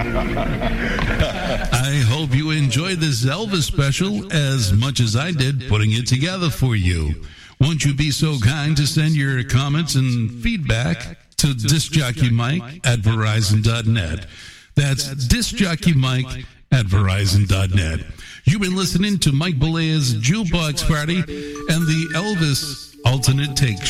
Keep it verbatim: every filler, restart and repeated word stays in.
I hope you enjoyed this Elvis special as much as I did putting it together for you. Won't you be so kind to send your comments and feedback to discjockeymike at verizon dot net. That's discjockeymike at verizon dot net. You've been listening to Mike Belea's Jukebox Party and the Elvis Alternate Take